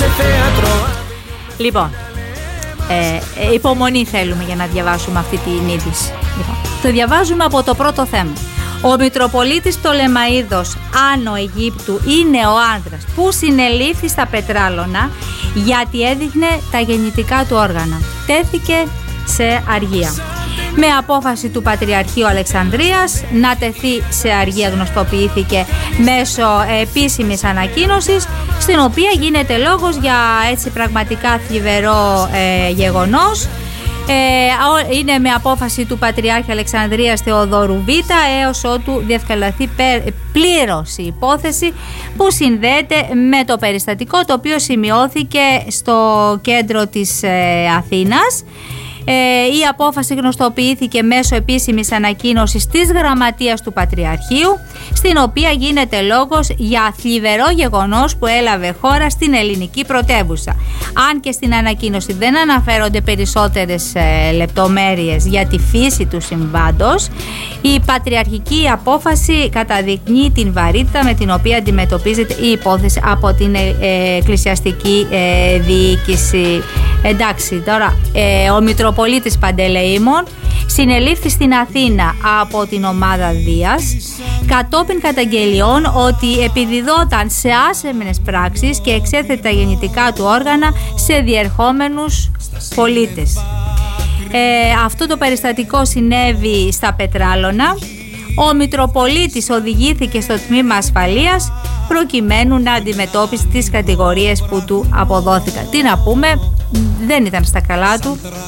Λοιπόν, υπομονή θέλουμε για να διαβάσουμε αυτή την είδηση. Λοιπόν, το διαβάζουμε από το πρώτο θέμα. Ο Μητροπολίτης Πτολεμαΐδος Άνω Αιγύπτου είναι ο άνδρας που συνελήφθη στα Πετράλωνα γιατί έδειχνε τα γεννητικά του όργανα. Τέθηκε σε αργία. Με απόφαση του Πατριαρχείου Αλεξανδρίας να τεθεί σε αργία γνωστοποιήθηκε μέσω επίσημης ανακοίνωσης, στην οποία γίνεται λόγος για έτσι πραγματικά θλιβερό γεγονός. Είναι με απόφαση του Πατριάρχη Αλεξανδρίας Θεοδόρου Β έως ότου διευκολυνθεί πλήρως η υπόθεση που συνδέεται με το περιστατικό, το οποίο σημειώθηκε στο κέντρο της Αθήνας. Η απόφαση γνωστοποιήθηκε μέσω επίσημης ανακοίνωσης της Γραμματείας του Πατριαρχείου, στην οποία γίνεται λόγος για θλιβερό γεγονός που έλαβε χώρα στην ελληνική πρωτεύουσα. Αν και στην ανακοίνωση δεν αναφέρονται περισσότερες λεπτομέρειες για τη φύση του συμβάντος, η πατριαρχική απόφαση καταδεικνύει την βαρύτητα με την οποία αντιμετωπίζεται η υπόθεση από την εκκλησιαστική διοίκηση. Εντάξει, τώρα ο Μητροπολίτης Παντελεήμων συνελήφθη στην Αθήνα από την ομάδα Δίας κατόπιν καταγγελιών ότι επιδιδόταν σε άσεμνες πράξεις και εξέθετε τα γεννητικά του όργανα σε διερχόμενους πολίτες. Αυτό το περιστατικό συνέβη στα Πετράλωνα. Ο Μητροπολίτης οδηγήθηκε στο τμήμα ασφαλείας προκειμένου να αντιμετώπισει τις κατηγορίες που του αποδόθηκαν. Τι να πούμε, δεν ήταν στα καλά του.